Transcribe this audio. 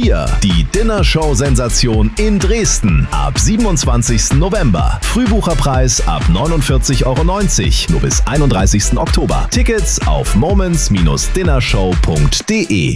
Wir, die Dinnershow-Sensation in Dresden. Ab 27. November. Frühbucherpreis ab 49,90 € nur bis 31. Oktober. Tickets auf moments-dinnershow.de.